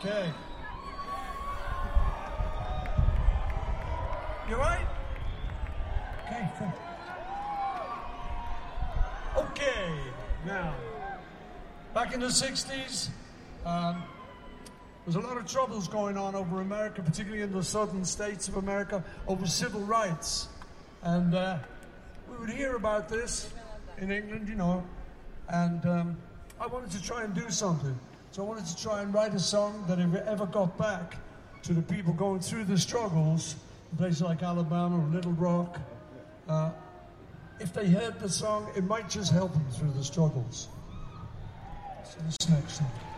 Okay. You right? Okay, cool. Okay, now, back in the 60s, there's a lot of troubles going on over America, particularly in the southern states of America, over civil rights. And we would hear about this in England, you know, and I wanted to try and do something. So I wanted to try and write a song that if it ever got back to the people going through the struggles, in places like Alabama or Little Rock, if they heard the song, it might just help them through the struggles. So this next song.